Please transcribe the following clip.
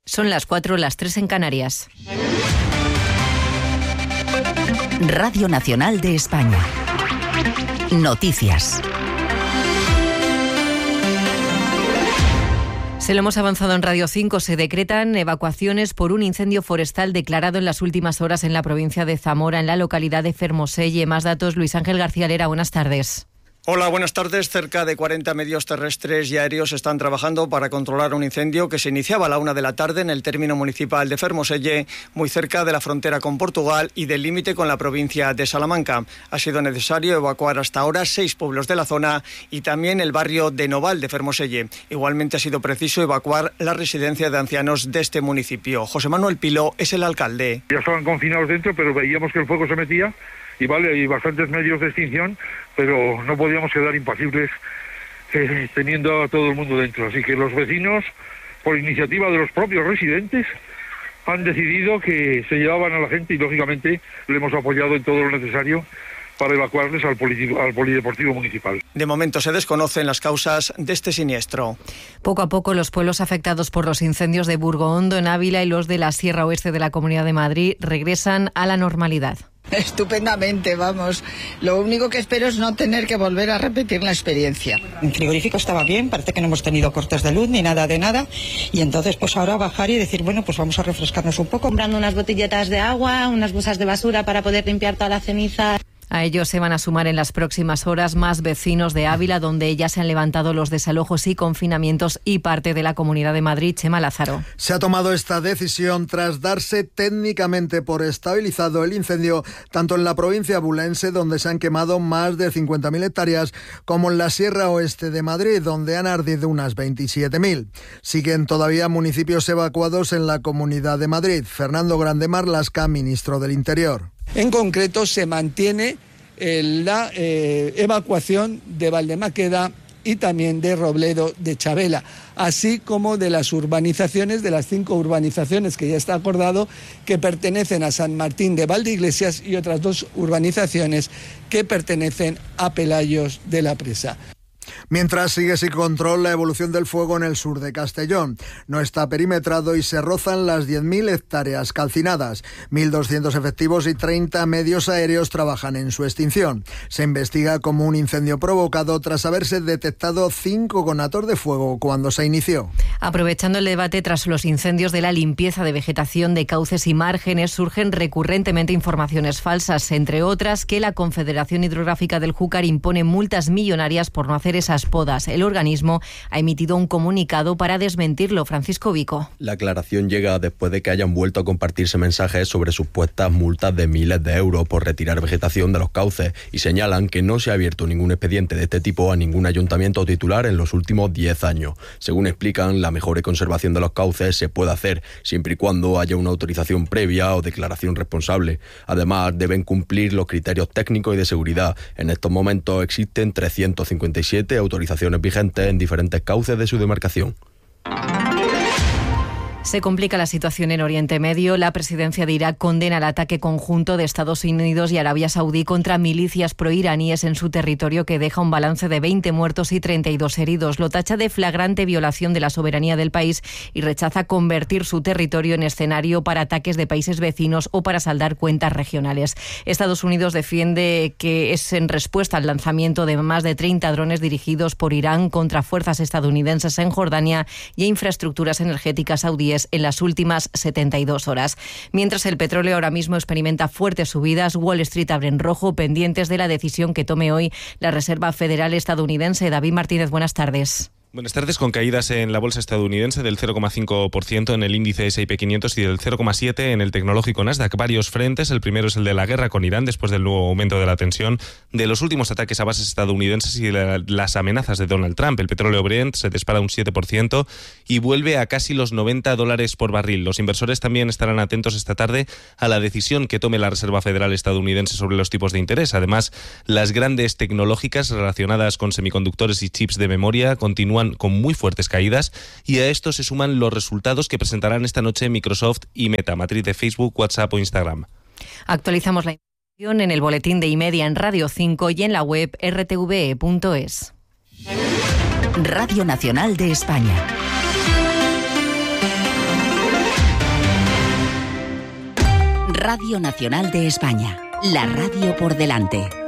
Son las 4, las 3 en Canarias. Radio Nacional de España. Noticias. Se lo hemos avanzado en Radio 5. Se decretan evacuaciones por un incendio forestal declarado en las últimas horas en la provincia de Zamora, en la localidad de Fermoselle. Más datos, Luis Ángel García Lera. Buenas tardes. Hola, buenas tardes. Cerca de 40 medios terrestres y aéreos están trabajando para controlar un incendio que se iniciaba a la 1 de la tarde en el término municipal de Fermoselle, muy cerca de la frontera con Portugal y del límite con la provincia de Salamanca. Ha sido necesario evacuar hasta ahora 6 pueblos de la zona y también el barrio de Noval de Fermoselle. Igualmente ha sido preciso evacuar la residencia de ancianos de este municipio. José Manuel Pilo es el alcalde. Ya estaban confinados dentro, pero veíamos que el fuego se metía. Y vale, hay bastantes medios de extinción, pero no podíamos quedar impasibles teniendo a todo el mundo dentro. Así que los vecinos, por iniciativa de los propios residentes, han decidido que se llevaban a la gente y, lógicamente, le hemos apoyado en todo lo necesario para evacuarles al polideportivo municipal. De momento se desconocen las causas de este siniestro. Poco a poco los pueblos afectados por los incendios de Burgohondo en Ávila y los de la Sierra Oeste de la Comunidad de Madrid regresan a la normalidad. Estupendamente, vamos. Lo único que espero es no tener que volver a repetir la experiencia. El frigorífico estaba bien, parece que no hemos tenido cortes de luz ni nada de nada. Y entonces pues ahora bajar y decir, bueno, pues vamos a refrescarnos un poco. Comprando unas botilletas de agua, unas bolsas de basura para poder limpiar toda la ceniza. A ellos se van a sumar en las próximas horas más vecinos de Ávila, donde ya se han levantado los desalojos y confinamientos, y parte de la Comunidad de Madrid. Chema Lázaro. Se ha tomado esta decisión tras darse técnicamente por estabilizado el incendio tanto en la provincia abulense, donde se han quemado más de 50.000 hectáreas, como en la Sierra Oeste de Madrid, donde han ardido unas 27.000. Siguen todavía municipios evacuados en la Comunidad de Madrid. Fernando Grande Marlaska, ministro del Interior. En concreto, se mantiene la evacuación de Valdemaqueda y también de Robledo de Chabela, así como de las urbanizaciones, de las 5 urbanizaciones que ya está acordado, que pertenecen a San Martín de Valdeiglesias, y otras 2 urbanizaciones que pertenecen a Pelayos de la Presa. Mientras sigue sin control la evolución del fuego en el sur de Castellón. No está perimetrado y se rozan las 10.000 hectáreas calcinadas. 1.200 efectivos y 30 medios aéreos trabajan en su extinción. Se investiga como un incendio provocado tras haberse detectado 5 conatos de fuego cuando se inició. Aprovechando el debate tras los incendios de la limpieza de vegetación de cauces y márgenes, surgen recurrentemente informaciones falsas, entre otras que la Confederación Hidrográfica del Júcar impone multas millonarias por no hacer esas podas. El organismo ha emitido un comunicado para desmentirlo. Francisco Vico. La aclaración llega después de que hayan vuelto a compartirse mensajes sobre supuestas multas de miles de euros por retirar vegetación de los cauces, y señalan que no se ha abierto ningún expediente de este tipo a ningún ayuntamiento titular en los últimos 10 años. Según explican, la mejora y conservación de los cauces se puede hacer siempre y cuando haya una autorización previa o declaración responsable. Además, deben cumplir los criterios técnicos y de seguridad. En estos momentos existen 357 autorizaciones vigentes en diferentes cauces de su demarcación. Se complica la situación en Oriente Medio. La presidencia de Irak condena el ataque conjunto de Estados Unidos y Arabia Saudí contra milicias proiraníes en su territorio, que deja un balance de 20 muertos y 32 heridos. Lo tacha de flagrante violación de la soberanía del país y rechaza convertir su territorio en escenario para ataques de países vecinos o para saldar cuentas regionales. Estados Unidos defiende que es en respuesta al lanzamiento de más de 30 drones dirigidos por Irán contra fuerzas estadounidenses en Jordania y a infraestructuras energéticas saudíes en las últimas 72 horas. Mientras el petróleo ahora mismo experimenta fuertes subidas, Wall Street abre en rojo, pendientes de la decisión que tome hoy la Reserva Federal estadounidense. David Martínez, buenas tardes. Buenas tardes. Con caídas en la bolsa estadounidense del 0,5%, en el índice S&P 500 y del 0,7% en el tecnológico Nasdaq. Varios frentes. El primero es el de la guerra con Irán, después del nuevo aumento de la tensión, de los últimos ataques a bases estadounidenses y de las amenazas de Donald Trump. El petróleo Brent se dispara un 7% y vuelve a casi los $90 por barril. Los inversores también estarán atentos esta tarde a la decisión que tome la Reserva Federal estadounidense sobre los tipos de interés. Además, las grandes tecnológicas relacionadas con semiconductores y chips de memoria continúan con muy fuertes caídas, y a esto se suman los resultados que presentarán esta noche Microsoft y Meta, matriz de Facebook, WhatsApp o Instagram. Actualizamos la información en el boletín de iMedia en Radio 5 y en la web rtve.es. Radio Nacional de España. Radio Nacional de España, la radio por delante.